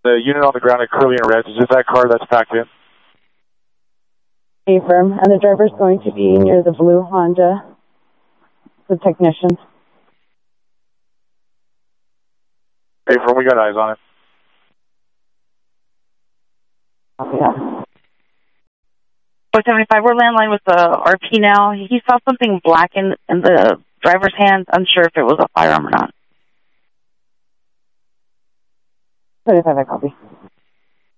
The unit on the ground at Curly and Reds, is it that car that's packed in? Affirm, and the driver's going to be near the blue Honda, the technician. Affirm, we got eyes on it. Copy that. 475, we're landline with the RP now. He saw something black in the driver's hands. Unsure if it was a firearm or not. 25, I copy.